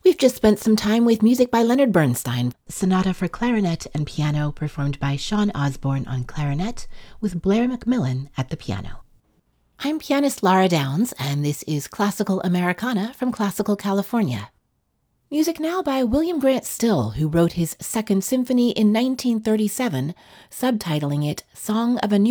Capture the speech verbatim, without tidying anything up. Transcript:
We've just spent some time with music by Leonard Bernstein, Sonata for Clarinet and Piano performed by Sean Osborne on clarinet with Blair Macmillan at the piano. I'm pianist Lara Downs, and this is Classical Americana from Classical California. Music now by William Grant Still, who wrote his Second Symphony in nineteen thirty-seven, subtitling it Song of a New